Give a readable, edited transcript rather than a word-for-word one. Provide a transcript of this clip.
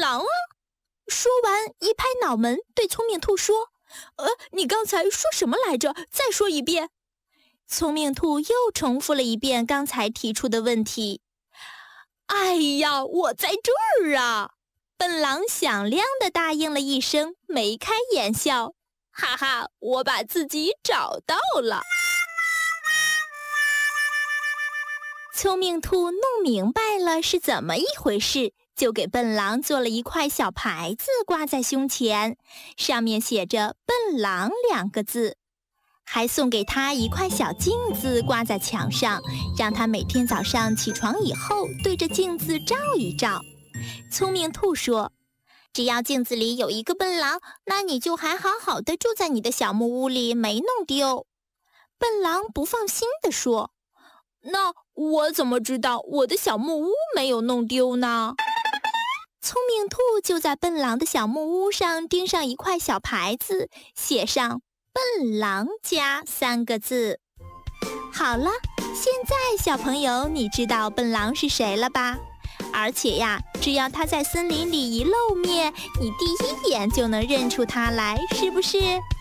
狼啊！说完，一拍脑门，对聪明兔说：“你刚才说什么来着？再说一遍。”聪明兔又重复了一遍刚才提出的问题。哎呀，我在这儿啊！笨狼响亮地答应了一声，眉开眼笑。哈哈，我把自己找到了。聪明兔弄明白了是怎么一回事，就给笨狼做了一块小牌子挂在胸前，上面写着“笨狼”2个字，还送给他一块小镜子挂在墙上，让他每天早上起床以后对着镜子照一照。聪明兔说：“只要镜子里有一个笨狼，那你就还好好的住在你的小木屋里，没弄丢。”笨狼不放心地说：“那我怎么知道我的小木屋没有弄丢呢？”聪明兔就在笨狼的小木屋上钉上一块小牌子，写上“笨狼家”3个字。好了，现在小朋友，你知道笨狼是谁了吧？而且呀，只要他在森林里一露面，你第一眼就能认出他来，是不是？